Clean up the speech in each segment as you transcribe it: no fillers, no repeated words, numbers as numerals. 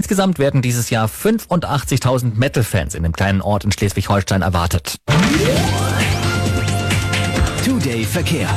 Insgesamt werden dieses Jahr 85.000 Metal-Fans in dem kleinen Ort in Schleswig-Holstein erwartet. Today Verkehr.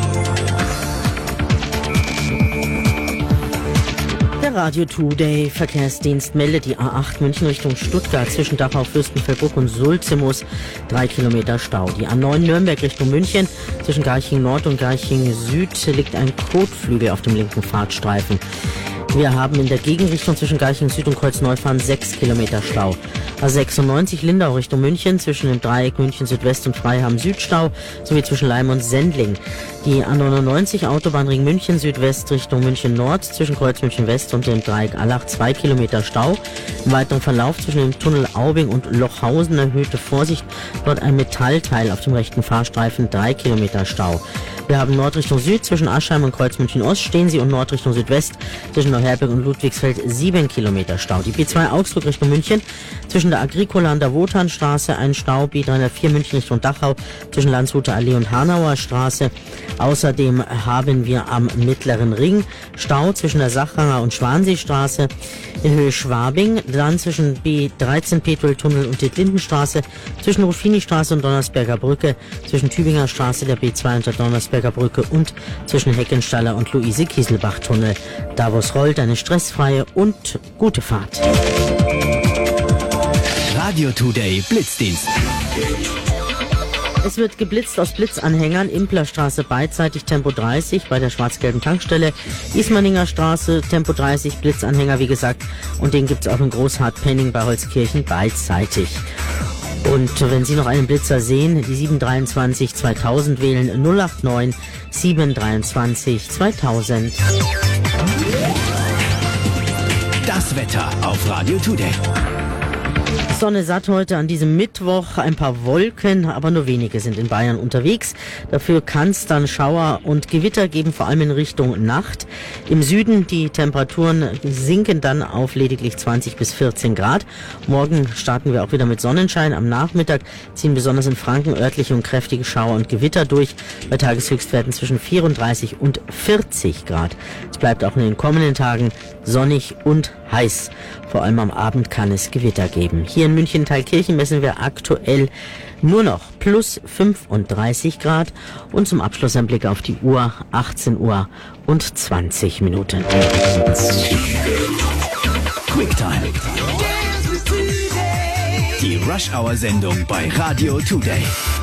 Der Radio Today Verkehrsdienst meldet die A8 München Richtung Stuttgart zwischen Dachau, Fürstenfeldbruck und Sulzimus 3 Kilometer Stau. Die A9 Nürnberg Richtung München zwischen Garching Nord und Garching Süd liegt ein Kotflügel auf dem linken Fahrtstreifen. Wir haben in der Gegenrichtung zwischen Garching Süd und Kreuz-Neufahren 6 Kilometer Stau. A96 Lindau Richtung München zwischen dem Dreieck München Südwest und Freiham Südstau sowie zwischen Leim und Sendling. Die A99 Autobahnring München Südwest Richtung München Nord zwischen Kreuz München West und dem Dreieck Allach 2 Kilometer Stau. Im weiteren Verlauf zwischen dem Tunnel Aubing und Lochhausen erhöhte Vorsicht. Dort ein Metallteil auf dem rechten Fahrstreifen 3 Kilometer Stau. Wir haben Nordrichtung Süd zwischen Aschheim und Kreuz München Ost stehen Sie und Nordrichtung Südwest zwischen Neuherberg und Ludwigsfeld 7 Kilometer Stau. Die B2 Augsburg Richtung München zwischen der Agricola und der Wotanstraße ein Stau. B304 München Richtung Dachau zwischen Landshuter Allee und Hanauer Straße. Außerdem haben wir am Mittleren Ring Stau zwischen der Sachanger und Schwanseestraße in Höhe Schwabing, dann zwischen B13 Petueltunnel und die Lindenstraße, zwischen Ruffini-Straße und Donnersberger Brücke, zwischen Tübinger Straße, der B2 und der Donnersberger Brücke und zwischen Heckenstaller und Luise-Kieselbach-Tunnel. Da wo es rollt, eine stressfreie und gute Fahrt. Radio Today Blitzdienst. Es wird geblitzt aus Blitzanhängern, Implerstraße beidseitig Tempo 30 bei der schwarz-gelben Tankstelle, Ismaninger Straße Tempo 30 Blitzanhänger wie gesagt und den gibt's auch in Großhartpenning bei Holzkirchen beidseitig. Und wenn Sie noch einen Blitzer sehen, die 723 2000 wählen 089 723 2000. Das Wetter auf Radio Today. Sonne satt heute an diesem Mittwoch, ein paar Wolken, aber nur wenige sind in Bayern unterwegs. Dafür kann es dann Schauer und Gewitter geben, vor allem in Richtung Nacht. Im Süden die Temperaturen sinken dann auf lediglich 20 bis 14 Grad. Morgen starten wir auch wieder mit Sonnenschein. Am Nachmittag ziehen besonders in Franken örtliche und kräftige Schauer und Gewitter durch, bei Tageshöchstwerten zwischen 34 und 40 Grad. Es bleibt auch in den kommenden Tagen sonnig und heiß. Vor allem am Abend kann es Gewitter geben. Hier in München-Thalkirchen messen wir aktuell nur noch plus 35 Grad und zum Abschluss ein Blick auf die Uhr, 18 Uhr und 20 Minuten. Quicktime. Die Rush-Hour-Sendung bei Radio Today.